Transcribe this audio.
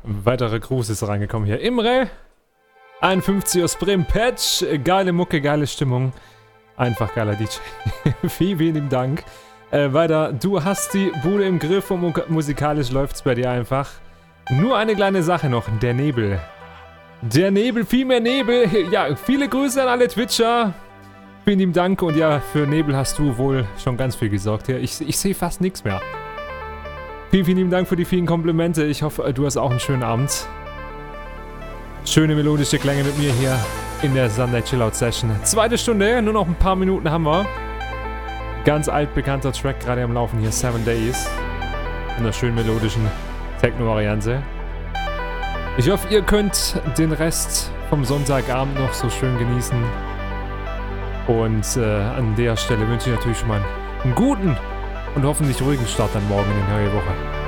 Weitere Gruß ist reingekommen hier. Imre, 51 aus Bremen, Patch, geile Mucke, geile Stimmung. Einfach geiler DJ. Vielen lieben Dank. Weiter, du hast die Bude im Griff und musikalisch läuft's bei dir einfach. Nur eine kleine Sache noch, der Nebel. Der Nebel, viel mehr Nebel. Ja, viele Grüße an alle Twitcher. Vielen lieben Dank und ja, für Nebel hast du wohl schon ganz viel gesorgt hier. Ich sehe fast nichts mehr. Vielen lieben Dank für die vielen Komplimente. Ich hoffe, du hast auch einen schönen Abend. Schöne melodische Klänge mit mir hier in der Sunday Chillout Session. Zweite Stunde, nur noch ein paar Minuten haben wir. Ganz altbekannter Track gerade am Laufen hier, 7 Days. In der schönen melodischen Techno-Variante. Ich hoffe, ihr könnt den Rest vom Sonntagabend noch so schön genießen. Und an der Stelle wünsche ich natürlich schon mal einen guten und hoffentlich ruhigen Start dann morgen in die neue Woche.